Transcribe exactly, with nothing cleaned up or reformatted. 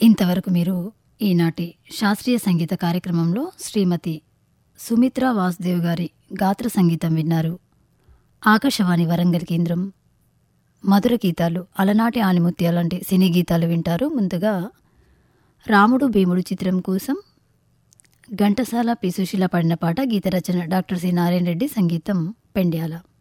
ఇంతవరకు మీరు ఈనాటి శాస్త్రీయ సంగీత కార్యక్రమంలో శ్రీమతి సుమిత్రా వాసుదేవ్ గారి గాత్ర సంగీతం విన్నారు. ఆకాశవాణి వరంగల్ కేంద్రం మధుర గీతాలు, అలనాటి ఆనిముత్యాలు లాంటి సినీ గీతాలు వింటారు. ముందుగా రాముడు భీముడు చిత్రం కోసం ఘంటసాల పి సుశీల పాడిన పాట. గీత రచన డాక్టర్ సి నారాయణ రెడ్డి, సంగీతం పెండ్యాల.